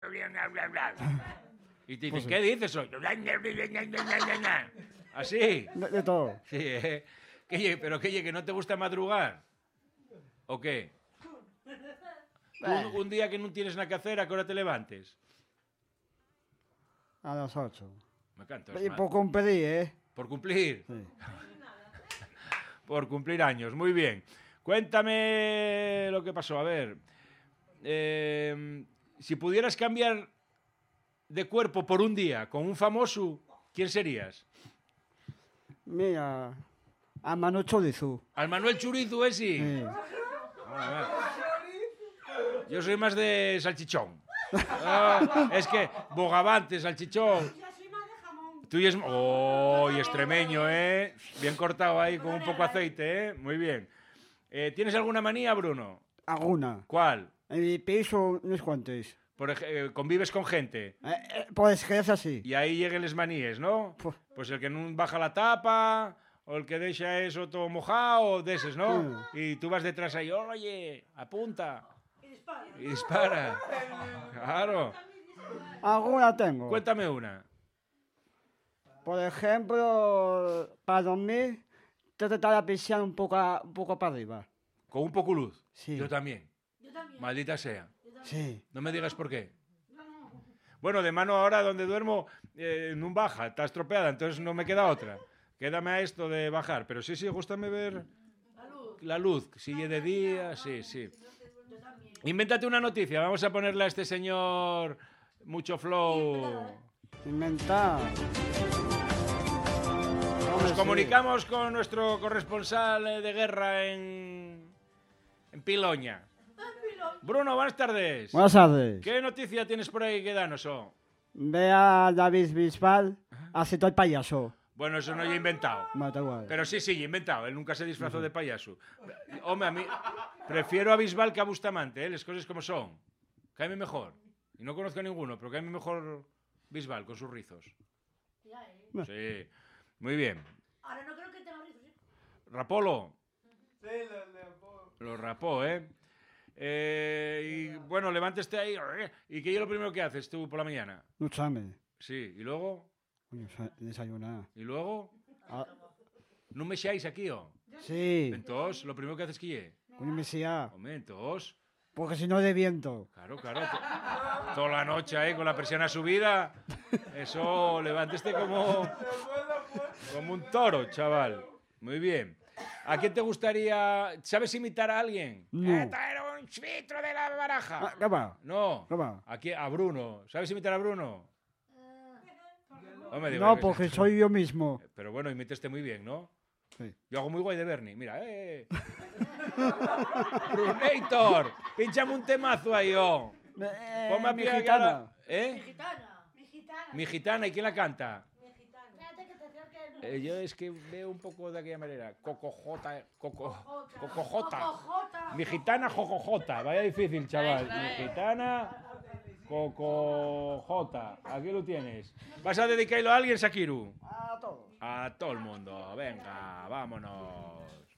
Y te dicen, ¿qué dices hoy? ¿Así? De todo. Sí, ¿eh? ¿Pero qué, que no te gusta madrugar? ¿O qué? Un día que no tienes nada que hacer, ¿a qué hora te levantes? A las 8. Me cantas, Y por cumplir, ¿eh? ¿Por cumplir? Sí. Por cumplir años, muy bien. Cuéntame lo que pasó, a ver. Si pudieras cambiar de cuerpo por un día con un famoso, ¿quién serías? Mira, a Manu Chorizo. ¿Al Manuel Churizo ese? Sí. Yo soy más de salchichón. Es que bogavante, salchichón. Tú y es... ¡Oh! Y extremeño, ¿eh? Bien cortado ahí con un poco de aceite, ¿eh? Muy bien. ¿Tienes alguna manía, Bruno? Alguna. ¿Cuál? En mi piso, unos cuantos. Convives con gente Pues que es así. y ahí lleguen les maníes, ¿no? Pues el que no baja la tapa o el que deja eso todo mojado, de esos, ¿no? Y tú vas detrás ahí, oye, apunta. Y dispara. Claro. Alguna tengo. Cuéntame una. Por ejemplo, para dormir, tratar de pisar un poco para arriba. Con un poco luz. Sí. Yo también. Maldita sea. Sí. No me digas por qué. Bueno, de mano ahora donde duermo no baja, está estropeada, entonces no me queda otra. Quédame a esto de bajar. Pero sí, gústame ver la luz. Sigue de día, sí. Invéntate una noticia. Vamos a ponerle a este señor mucho flow. Inventar. Nos comunicamos con nuestro corresponsal de guerra en Piloña. Bruno, buenas tardes. Buenas tardes. ¿Qué noticia tienes por ahí que danos? Ve a David Bisbal, aceptó el payaso. Bueno, eso no yo he inventado. Da igual. Pero sí, he inventado. Él nunca se disfrazó de payaso. Hombre, a mí prefiero a Bisbal que a Bustamante, ¿eh? Las cosas como son. Cáeme mejor. Y no conozco a ninguno, pero cáeme mejor Bisbal con sus rizos. Sí. Muy bien. Ahora no creo que tenga rizos, ¿eh? ¿Rapolo? Sí, Lo rapó, ¿eh? Y bueno, levántese ahí. ¿Y qué es lo primero que haces tú por la mañana? Ducharme. Sí, ¿y luego? Desayunar. ¿Y luego? Ah, ¿No me seáis aquí, o? sí. Entonces, lo primero que haces que es. Con mesía. Hombre, entonces... Porque si no de viento. Claro. Toda la noche ahí con la persiana subida. Eso, levántese como un toro, chaval. Muy bien. ¿A quién te gustaría... ¿Sabes imitar a alguien? No. Era un chvitro de la baraja. ¿Qué va? No. ¿Qué va? A Bruno. ¿Sabes imitar a Bruno? Hombre, digo, No, que porque sí. soy yo mismo. Pero bueno, imitaste muy bien, ¿no? Sí. Yo hago muy guay de Bernie. Mira, Brunator, pinchame un temazo ahí, oh. Ponme a Mi pie aquí a gitana. la- Mi gitana. Mi gitana, ¿y quién la canta? Mi gitana. Espérate que te acerques. Yo es que veo un poco de aquella manera. Cocojota. Cocojota. Cocojota. Mi gitana, jojojota. Vaya difícil, chaval. Mi gitana, cocojota. Aquí lo tienes. ¿Vas a dedicarlo a alguien, Shakiru? A todos. A todo el mundo. Venga, vámonos.